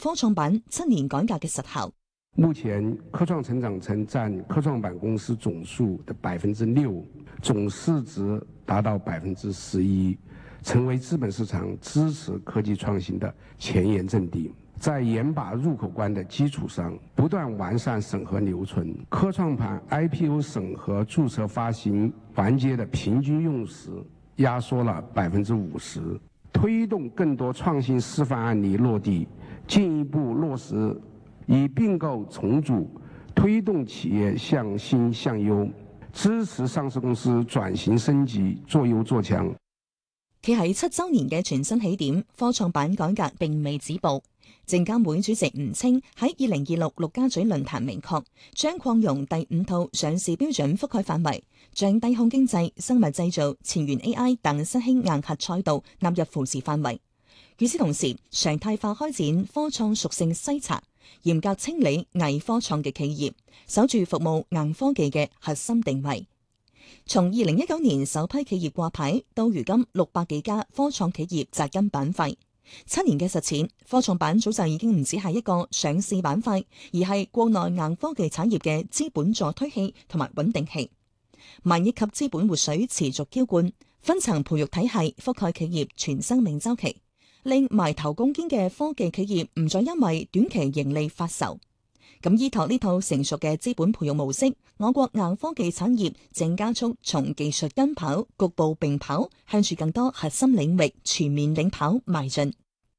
科創板7年改革嘅實效。 目前科創成長層佔科創板公司總數的6%，總市值達到11%，成為資本市場支持科技創新的前沿陣地。在嚴把入口關的基礎上，不斷完善審核流程，科創板 IPO 審核註冊發行環節的平均用時壓縮了50%，推動更多創新示範案例落地，進一步落實以併購重組推動企業向新向優，支持上市公司轉型升級，做優做強。 企喺7週年嘅全新起點，科創板改革並未止步。證監會主席吳清喺2026陸家嘴論壇明確，將擴容第5套上市標準覆蓋範圍，將低控經濟、生物製造、前沿 AI 等新興硬核賽道納入扶持範圍。與此同時，常態化開展科創屬性篩查，嚴格清理偽科創嘅企業，守住服務硬科技嘅核心定位。從2019年首批企業掛牌到如今600幾家科創企業扎根板塊，7年嘅實踐，科創板早就已經唔只係一個上市板塊，而係國內硬科技產業嘅資本助推器同埋穩定器。萬億級資本活水持續澆灌，分層培育體系覆蓋企業全生命週期，令埋頭攻堅嘅科技企業唔再因為短期盈利發愁。咁依託呢套成熟嘅資本培育模式，我國硬科技產業正加速從技術跟跑、局部並跑，向住更多核心領域全面領跑邁進。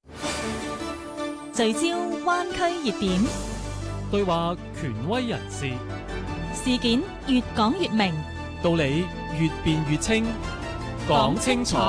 聚焦灣區熱點， 對話權威人士， 事件越講越明， 道理越辯越清，講清楚。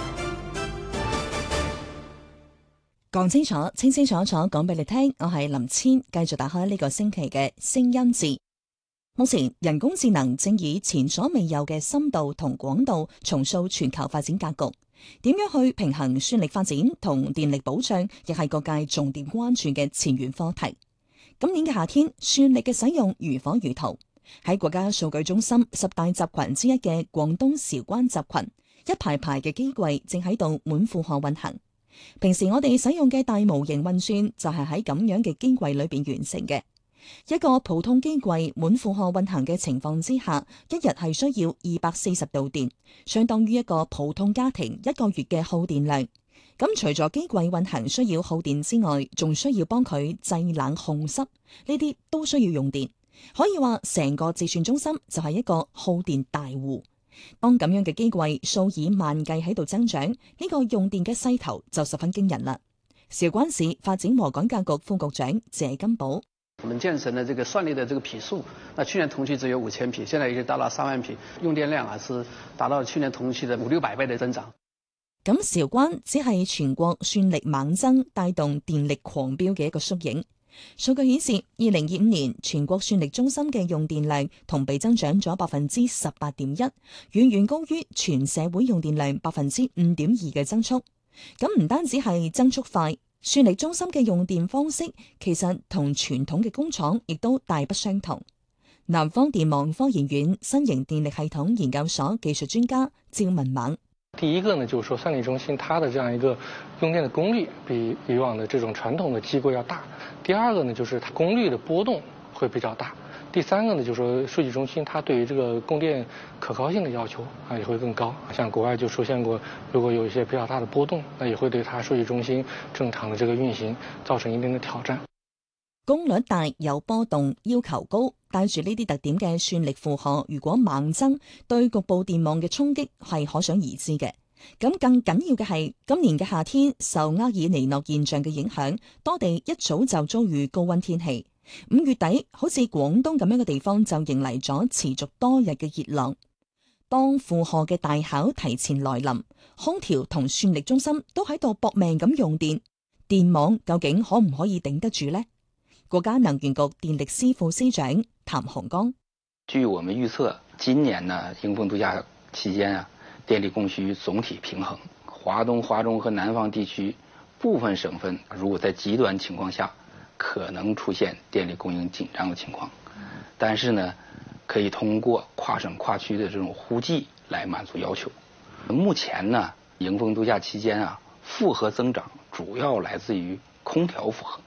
講清楚，清清楚楚講俾你聽。我係林千，繼續打開呢個星期嘅聲音字。目前人工智能正以前所未有嘅深度同廣度重塑全球發展格局。點樣去平衡算力發展同電力保障，亦係各界重點關注嘅前沿課題。今年嘅夏天，算力嘅使用如火如荼。喺國家數據中心10大集群之一嘅廣東韶關集群，一排排嘅機櫃正喺度滿負荷運行。平時我哋使用嘅大模型運算就係喺咁樣嘅機櫃裏邊完成嘅。一個普通機櫃滿負荷運行嘅情況之下，一日係需要240度電，相當於一個普通家庭1個月嘅耗電量。咁除咗機櫃運行需要耗電之外，仲需要幫佢製冷控濕，呢啲都需要用電。可以話成個自算中心就係一個耗電大戶。當咁樣嘅機櫃數以萬計喺度增長，呢個用電嘅勢頭就十分驚人啦。韶關市發展和改革局副局長謝金寶： 我們建成的這個算力的這個匹數，那去年同期只有5000匹，現在已經達到3萬匹，用電量是達到去年同期的500-600倍的增長。 咁韶關只係全國算力猛增帶動電力狂飆嘅一個縮影。數據顯示，2025年全國算力中心嘅用電量同比增長咗18.1%，遠遠高於全社會用電量5.2%嘅增速。咁唔單止係增速快，算力中心嘅用電方式其實同傳統嘅工廠亦都大不相同。南方電網科研院新型電力系統研究所技術專家趙文猛： 第一個呢，就是說算力中心它的這樣一個用電的功率比以往的這種傳統的機構要大。第二個呢，就是它功率的波動會比較大。第三個呢，就是說數據中心它對於這個供電可靠性的要求也會更高。像國外就出現過，如果有一些比較大的波動，那也會對它數據中心正常的這個運行造成一定的挑戰。 功率大有波動，要求高，帶住呢啲特點嘅算力負荷，如果猛增，對局部電網嘅衝擊係可想而知嘅。咁更緊要嘅係，今年嘅夏天受厄爾尼諾現象嘅影響，多地一早就遭遇高溫天氣。5月底，好似廣東咁樣嘅地方就迎嚟咗持續多日嘅熱浪。當負荷嘅大考提前來臨，空調同算力中心都喺度搏命咁用電，電網究竟可唔可以頂得住呢？國家能源局電力司副司長譚洪剛： 據我們預測，今年呢迎風度假期間電力供需總體平衡。華東、華中和南方地區部分省份，如果在極端情況下，可能出現電力供應緊張的情況。但是呢，可以通過跨省跨區的這種互濟來滿足要求。目前呢，迎風度假期間負荷增長主要來自於空調負荷。